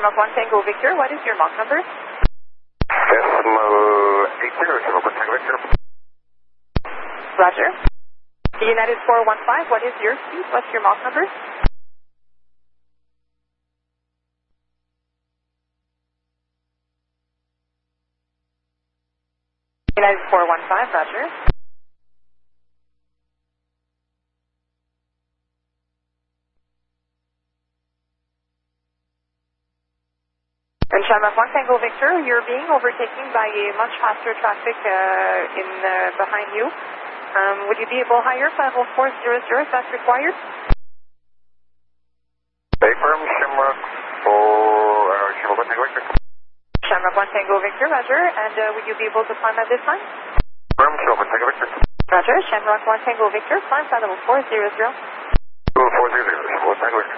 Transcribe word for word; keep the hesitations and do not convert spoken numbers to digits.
Shamrock one Tango Victor, what is your Mach number? Decimal eight zero, Shamrock one Tango Victor. Roger. United four one five, what is your speed? What's your Mach number? United four one five, Roger. And Shamrock one Tango Victor, you're being overtaken by a much faster traffic uh, in uh, behind you. Um, would you be able higher for level four zero zero if that's required? Stay firm, Shamrock four, uh, Shamrock one Tango Victor. Shamrock one Tango Victor, Roger. And uh, would you be able to climb at this time? Firm, Shamrock one Tango Victor. Roger. Shamrock one Tango Victor, climb at level four zero zero. four zero zero, Shamrock one Tango Victor.